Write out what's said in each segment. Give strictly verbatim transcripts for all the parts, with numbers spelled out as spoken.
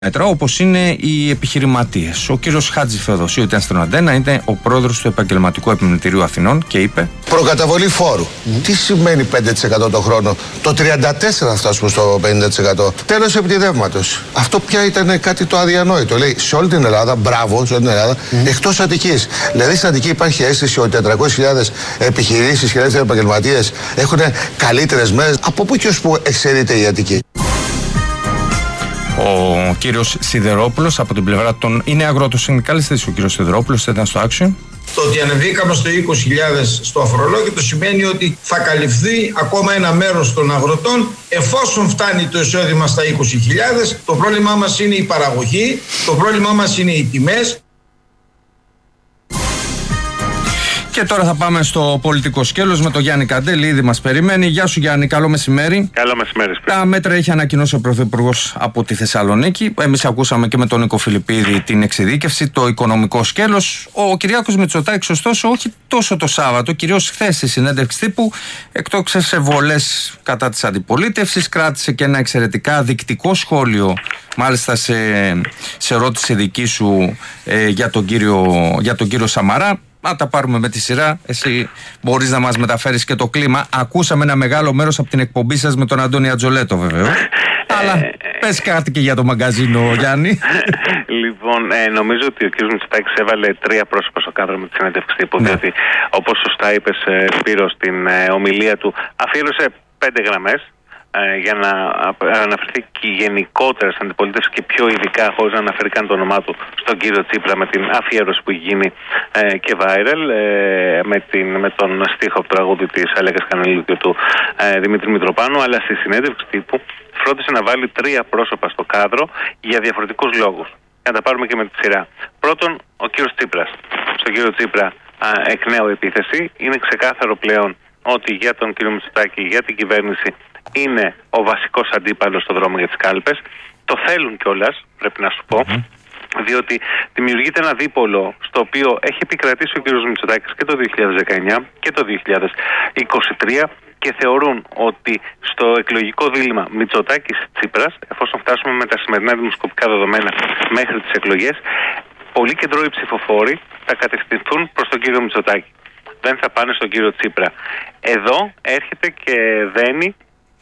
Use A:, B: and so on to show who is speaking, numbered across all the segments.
A: μέτρα, όπως είναι οι επιχειρηματίες. Ο κύριος Χάτζη Θεοδοσίου ήταν στον Αντένα, είναι ο πρόεδρος του Επαγγελματικού Επιμελητηρίου Αθηνών και είπε:
B: προκαταβολή φόρου. Mm. Τι σημαίνει πέντε τοις εκατό το χρόνο? Το τριάντα τέσσερα τοις εκατό θα φτάσουμε στο πενήντα τοις εκατό. Τέλος επιτιδεύματος. Αυτό πια ήταν κάτι το αδιανόητο. Λέει σε όλη την Ελλάδα, μπράβο, σε όλη την Ελλάδα, mm. εκτός Αττικής. Δηλαδή στην Αττική υπάρχει αίσθηση ότι τετρακόσιες χιλιάδες επιχειρήσεις και ελεύθεροι επαγγελματίες έχουν καλύτερες μέρες. Από πού και ως πού εξαιρείται η Αττική?
A: Ο κύριος Σιδερόπουλος από την πλευρά των. Είναι αγροτοσυνδικαλιστής ο κύριος Σιδερόπουλος, ήταν στο Action.
C: Το ότι ανεβήκαμε στο είκοσι χιλιάδες στο αφορολόγητο σημαίνει ότι θα καλυφθεί ακόμα ένα μέρος των αγροτών εφόσον φτάνει το εισόδημα στα είκοσι χιλιάδες. Το πρόβλημά μας είναι η παραγωγή, το πρόβλημά μας είναι οι τιμές.
A: Και τώρα θα πάμε στο πολιτικό σκέλος με τον Γιάννη Καντέλη, ήδη μας περιμένει. Γεια σου Γιάννη, καλό μεσημέρι.
D: Καλό μεσημέρι.
A: Τα μέτρα έχει ανακοινώσει ο Πρωθυπουργός από τη Θεσσαλονίκη. Εμείς ακούσαμε και με τον Νίκο Φιλιππίδη την εξειδίκευση, το οικονομικό σκέλος. Ο Κυριάκος Μητσοτάκης, ωστόσο, όχι τόσο το Σάββατο, κυρίως χθες στη συνέντευξη τύπου, εκτόξευσε βολές κατά της αντιπολίτευσης, κράτησε και ένα εξαιρετικά δεικτικό σχόλιο, μάλιστα σε, σε ερώτηση δική σου ε, για, τον κύριο, για τον κύριο Σαμαρά. Να τα πάρουμε με τη σειρά. Εσύ μπορείς να μας μεταφέρεις και το κλίμα. Ακούσαμε ένα μεγάλο μέρος από την εκπομπή σας με τον Αντώνη Ατζολέτο, βέβαια. Αλλά πες κάτι και για το μαγκαζίνο, Γιάννη.
D: Λοιπόν, ε, νομίζω ότι ο κ. Μητσοτάκης έβαλε τρία πρόσωπα στο κάδρο με τη συνέντευξη τύπου. Ναι. Διότι, όπως σωστά είπες, ε, Σπύρο, στην ε, ομιλία του, αφιέρωσε πέντε γραμμές. Ε, για να αναφερθεί και γενικότερα στην αντιπολίτευση και πιο ειδικά, χωρίς να αναφέρει καν το όνομά του, στον κύριο Τσίπρα, με την αφιέρωση που έχει γίνει ε, και viral, ε, με, την, με τον στίχο από το τραγούδι της Αλέκας Κανελίδου και του ε, Δημήτρη Μητροπάνου. Αλλά στη συνέντευξη τύπου φρόντισε να βάλει τρία πρόσωπα στο κάδρο για διαφορετικούς λόγους. Να τα πάρουμε και με τη σειρά. Πρώτον, ο κύριος Τσίπρας. Στον κύριο Τσίπρα, α, εκ νέου επίθεση. Είναι ξεκάθαρο πλέον ότι για τον κύριο Μητσοτάκη, για την κυβέρνηση, είναι ο βασικός αντίπαλος στο δρόμο για τις κάλπες. Το θέλουν κιόλας, πρέπει να σου πω, mm-hmm. διότι δημιουργείται ένα δίπολο στο οποίο έχει επικρατήσει ο κ. Μητσοτάκης και το δύο χιλιάδες δεκαεννιά και το δύο χιλιάδες είκοσι τρία και θεωρούν ότι στο εκλογικό δίλημμα Μητσοτάκης-Τσίπρας, εφόσον φτάσουμε με τα σημερινά δημοσκοπικά δεδομένα μέχρι τις εκλογές, πολλοί κεντρώοι ψηφοφόροι θα κατευθυνθούν προς τον κύριο Μητσοτάκη. Δεν θα πάνε στον κύριο Τσίπρα. Εδώ έρχεται και δένει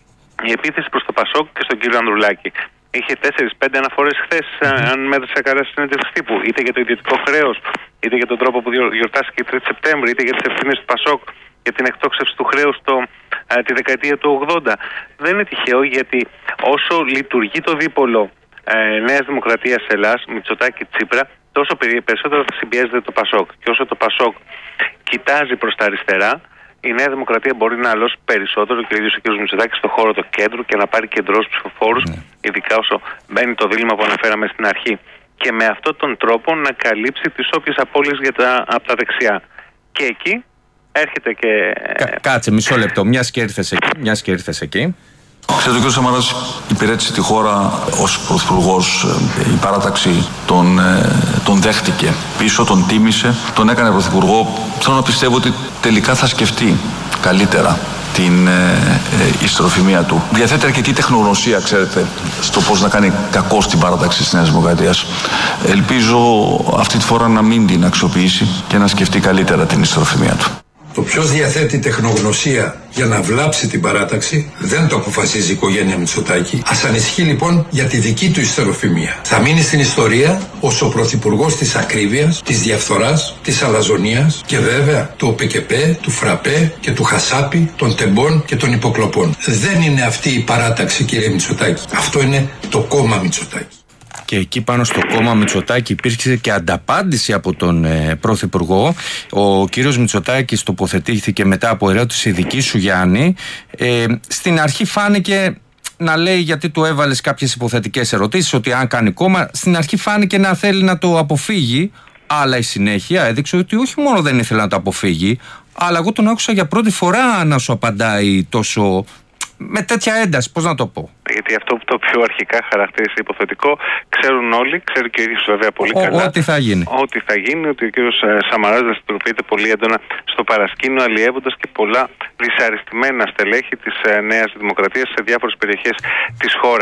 D: η επίθεση προς το Πασόκ και στον κύριο Ανδρουλάκη. Είχε τέσσερις πέντε αναφορές χθες, mm-hmm. αν μέτρησα καλά στη συνέντευξη τύπου, είτε για το ιδιωτικό χρέος, είτε για τον τρόπο που γιορτάστηκε η τρίτη Σεπτέμβρη, είτε για τις ευθύνες του Πασόκ για την εκτόξευση του χρέους το, α, τη δεκαετία του ογδόντα. Δεν είναι τυχαίο, γιατί όσο λειτουργεί το δίπολο ε, Νέας Δημοκρατίας Ελλάς, Μητσοτάκη Τσίπρα, τόσο περισσότερο θα συμπιέζεται το Πασόκ. Και όσο το Πασόκ κοιτάζει προς τα αριστερά, η Νέα Δημοκρατία μπορεί να αλώσει περισσότερο και ο ίδιος ο κ. Μητσοτάκης στο χώρο του κέντρου και να πάρει κεντρός ψηφοφόρους, ναι. ειδικά όσο μπαίνει το δίλημμα που αναφέραμε στην αρχή. Και με αυτόν τον τρόπο να καλύψει τις όποιες απώλειες για τα, από τα δεξιά. Και εκεί έρχεται και.
A: Κα, κάτσε μισό λεπτό, μιας και ήρθες εκεί. Μιας και ήρθες εκεί.
E: Ξέρετε, ο κ. Σαμαράς υπηρέτησε τη χώρα ως πρωθυπουργός. Η παράταξη τον, τον δέχτηκε πίσω, τον τίμησε, τον έκανε πρωθυπουργό. Θέλω να πιστεύω ότι τελικά θα σκεφτεί καλύτερα την ε, ε, ιστροφημία του. Διαθέτει αρκετή τεχνογνωσία, ξέρετε, στο πώς να κάνει κακό στην παράταξη της Νέας Δημοκρατίας. Ελπίζω αυτή τη φορά να μην την αξιοποιήσει και να σκεφτεί καλύτερα την ιστροφημία του.
C: Το ποιος διαθέτει τεχνογνωσία για να βλάψει την παράταξη δεν το αποφασίζει η οικογένεια Μητσοτάκη. Ας ανησυχεί λοιπόν για τη δική του ιστεροφημία. Θα μείνει στην ιστορία ως ο πρωθυπουργός της ακρίβειας, της διαφθοράς, της αλαζονίας και βέβαια του ΟΠΕΚΕΠΕ, του ΦΡΑΠΕ και του Χασάπη, των τεμπών και των υποκλοπών. Δεν είναι αυτή η παράταξη, κύριε Μητσοτάκη. Αυτό είναι το κόμμα Μητσοτάκη.
A: Και εκεί πάνω στο κόμμα Μητσοτάκη υπήρξε και ανταπάντηση από τον ε, Πρωθυπουργό. Ο κύριος Μητσοτάκης τοποθετήθηκε μετά από ερώτηση δική σου, Γιάννη. Ε, στην αρχή φάνηκε να λέει, γιατί του έβαλες κάποιες υποθετικές ερωτήσεις, ότι αν κάνει κόμμα, στην αρχή φάνηκε να θέλει να το αποφύγει, αλλά η συνέχεια έδειξε ότι όχι μόνο δεν ήθελε να το αποφύγει, αλλά εγώ τον άκουσα για πρώτη φορά να σου απαντάει τόσο με τέτοια ένταση, πώς να το πω.
D: Γιατί αυτό που το πιο αρχικά χαρακτήρισε υποθετικό, ξέρουν όλοι, ξέρει και ο ίδιος βέβαια πολύ
A: Ο,
D: καλά.
A: Ό,τι θα γίνει.
D: Ό,τι θα γίνει, ότι ο κύριος Σαμαράς δραστηριοποιείται πολύ έντονα στο παρασκήνιο, αλλιεύοντας και πολλά δυσαρεστημένα στελέχη της Νέας Δημοκρατίας σε διάφορες περιοχές της χώρας.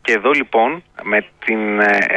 D: και εδώ λοιπόν με την